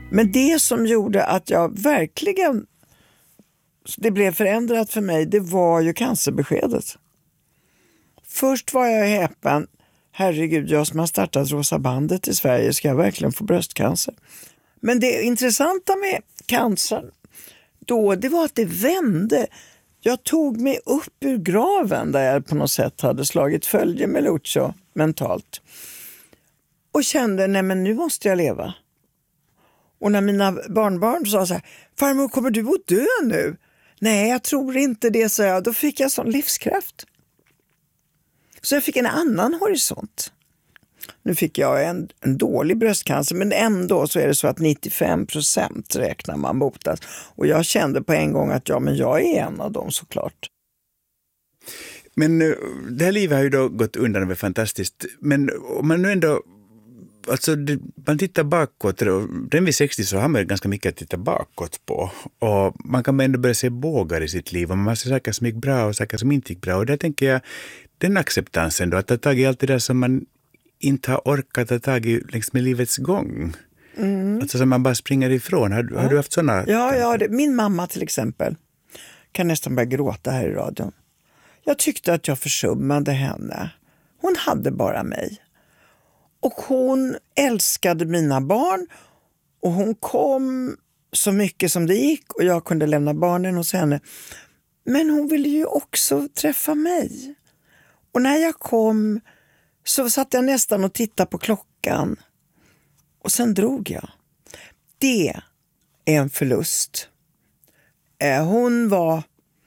Men det som gjorde att jag verkligen, det blev förändrat för mig, det var ju cancerbeskedet. Först var jag häpen, herregud, jag som har startat Rosa bandet i Sverige, ska jag verkligen få bröstcancer? Men det intressanta med cancer då, det var att det vände. Jag tog mig upp ur graven där jag på något sätt hade slagit följe med Lucio mentalt. Och kände, nej men nu måste jag leva. Och när mina barnbarn sa så här, farmor, kommer du att dö nu? Nej, jag tror inte det, sa jag. Då fick jag sån livskraft. Så jag fick en annan horisont. Nu fick jag en dålig bröstcancer, men ändå så är det så att 95% räknar man botas. Och jag kände på en gång att men jag är en av dem, såklart. Men det här livet har ju då gått undan och var fantastiskt. Men om man nu ändå, alltså man tittar bakåt, den vid 60 så har man ganska mycket att titta bakåt på. Och man kan ändå börja se bågar i sitt liv. Och man ser saker som gick bra och saker som inte gick bra. Och där tänker jag, den acceptansen då, att ta tag i allt det där som man inte har orkat ta tag i längs med livets gång. Alltså som man bara springer ifrån. Har du haft sådana? Ja, min mamma till exempel kan nästan börja gråta här i radion. Jag tyckte att jag försummade henne. Hon hade bara mig. Och hon älskade mina barn. Och hon kom så mycket som det gick. Och jag kunde lämna barnen hos henne. Men hon ville ju också träffa mig. Och när jag kom så satt jag nästan och tittade på klockan. Och sen drog jag. Det är en förlust. Hon var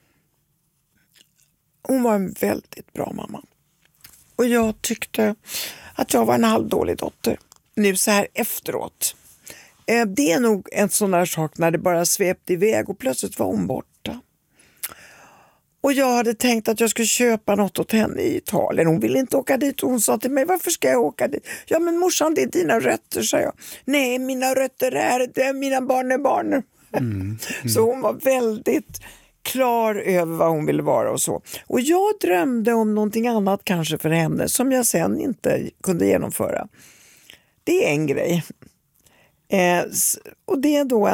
en väldigt bra mamma. Och jag tyckte att jag var en halvdålig dotter. Nu så här efteråt. Det är nog en sån där sak när det bara svepte iväg och plötsligt var hon borta. Och jag hade tänkt att jag skulle köpa något åt henne i Italien. Hon ville inte åka dit och hon sa till mig, varför ska jag åka dit? Ja men morsan, det är dina rötter, sa jag. Nej, mina rötter är det, mina barn. Så hon var väldigt klar över vad hon ville vara och så. Och jag drömde om någonting annat kanske för henne som jag sen inte kunde genomföra. Det är en grej. Och det är då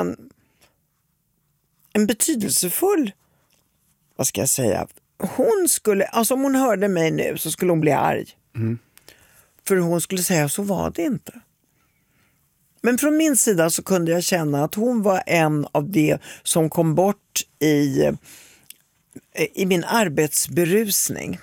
en betydelsefull, vad ska jag säga, hon skulle, alltså om hon hörde mig nu så skulle hon bli arg. För hon skulle säga, så var det inte. Men från min sida så kunde jag känna att hon var en av det som kom bort i min arbetsberusning.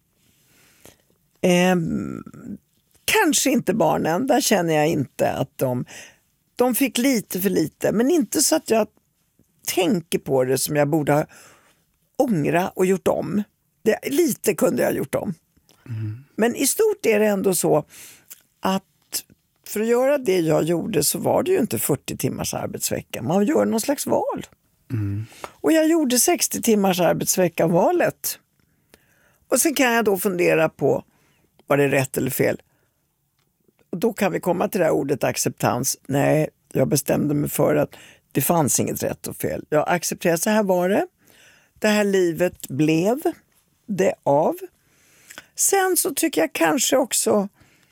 Kanske inte barnen, där känner jag inte att de fick lite för lite, men inte så att jag tänker på det som jag borde ha ångra och gjort om. Lite kunde jag ha gjort om. Men i stort är det ändå så att för att göra det jag gjorde så var det ju inte 40 timmars arbetsvecka. Man gör någon slags val. Och jag gjorde 60 timmars arbetsvecka-valet. Och sen kan jag då fundera på, var det rätt eller fel? Och då kan vi komma till det här ordet acceptans. Nej, jag bestämde mig för att det fanns inget rätt och fel. Jag accepterade, så här var det. Det här livet blev det av. Sen så tycker jag kanske också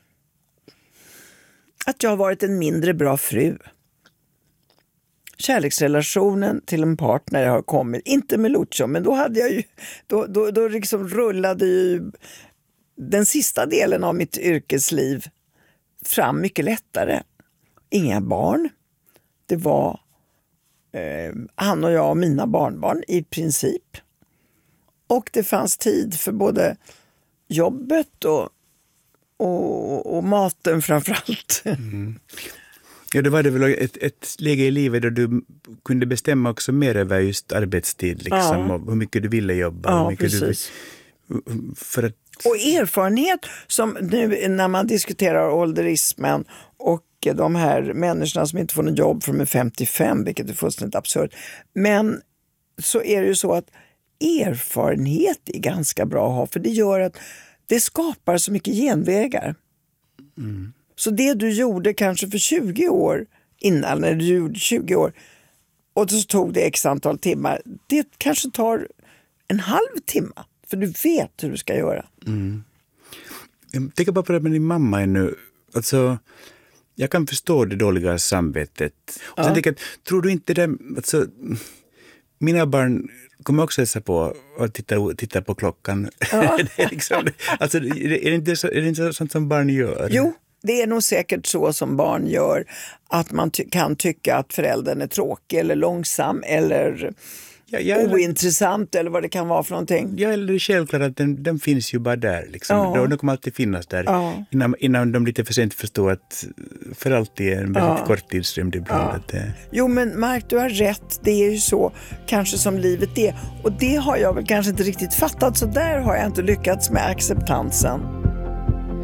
att jag har varit en mindre bra fru. Kärleksrelationen till en partner har kommit, inte med Lucio, men då hade jag ju, då liksom rullade ju den sista delen av mitt yrkesliv fram mycket lättare. Inga barn. Det var han och jag och mina barnbarn i princip. Och det fanns tid för både jobbet och maten framförallt. Ja, det var det väl ett läge i livet då du kunde bestämma också mer över just arbetstid liksom, och hur mycket du ville jobba. Ja, hur mycket precis. Och erfarenhet som nu när man diskuterar ålderismen och de här människorna som inte får något jobb från 55, vilket är fullständigt absurt. Men så är det ju så att erfarenhet är ganska bra att ha, för det gör att det skapar så mycket genvägar. Så det du gjorde kanske för 20 år innan, när du gjorde 20 år och så tog det x antal timmar, det kanske tar en halv timme, för du vet hur du ska göra. Jag tänker bara på det med din mamma ännu. Alltså, Jag kan förstå det dåliga samvetet. Och sen tänker jag, tror du inte det, alltså, mina barn kommer också hälsa på och titta på klockan. Ja. Det är liksom, alltså, är det inte sånt som barn gör? Jo, det är nog säkert så som barn gör, att man kan tycka att föräldern är tråkig eller långsam eller ointressant eller vad det kan vara för någonting. Ja, eller det är självklart att den finns ju bara där. Liksom. Den kommer alltid finnas där. Innan de lite för sent förstår att för alltid är en väldigt kort tidsrymd ibland. Jo, men Mark, du har rätt. Det är ju så kanske som livet är. Och det har jag väl kanske inte riktigt fattat, så där har jag inte lyckats med acceptansen.